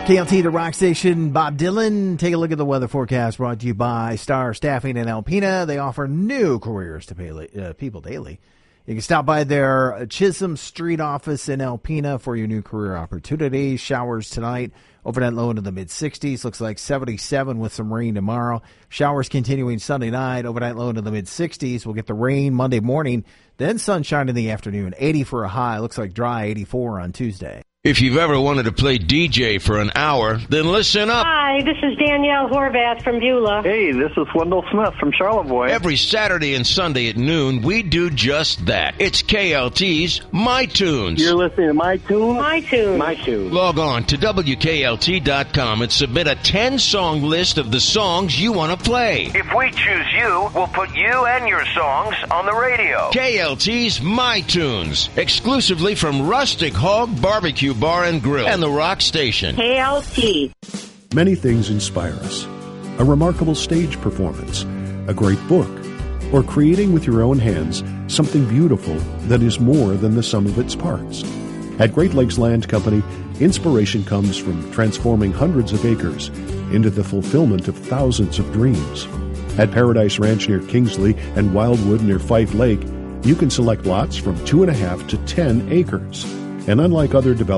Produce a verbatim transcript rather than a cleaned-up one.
K L T, the rock station, Bob Dylan. Take a look at the weather forecast brought to you by Star Staffing in Alpena. They offer new careers to pay, uh, people daily. You can stop by their Chisholm Street office in Alpena for your new career opportunities. Showers tonight, overnight low into the mid-sixties. Looks like seventy-seven with some rain tomorrow. Showers continuing Sunday night, overnight low into the mid-sixties. We'll get the rain Monday morning, then sunshine in the afternoon. eighty for a high. Looks like dry, eighty-four on Tuesday. If you've ever wanted to play D J for an hour, then listen up. Hi, this is Danielle Horvath from Beulah. Hey, this is Wendell Smith from Charlevoix. Every Saturday and Sunday at noon, we do just that. It's K L T's My Tunes. You're listening to My Tunes? My Tunes. My Tunes. Log on to W K L T dot com and submit a ten-song list of the songs you want to play. If we choose you, we'll put you and your songs on the radio. K L T's My Tunes, exclusively from Rustic Hog Barbecue Bar and Grill and the Rock Station. K L T. Many things inspire us. A remarkable stage performance, a great book, or creating with your own hands something beautiful that is more than the sum of its parts. At Great Lakes Land Company, inspiration comes from transforming hundreds of acres into the fulfillment of thousands of dreams. At Paradise Ranch near Kingsley and Wildwood near Fife Lake, you can select lots from two and a half to ten acres. And unlike other developments,